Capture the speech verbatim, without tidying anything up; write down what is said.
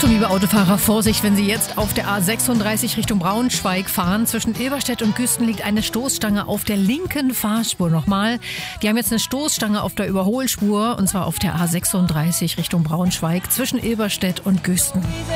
Achtung, liebe Autofahrer, Vorsicht, wenn Sie jetzt auf der A sechsunddreißig Richtung Braunschweig fahren. Zwischen Ilberstedt und Güsten liegt eine Stoßstange auf der linken Fahrspur. Nochmal, die haben jetzt eine Stoßstange auf der Überholspur und zwar auf der A sechsunddreißig Richtung Braunschweig zwischen Ilberstedt und Güsten.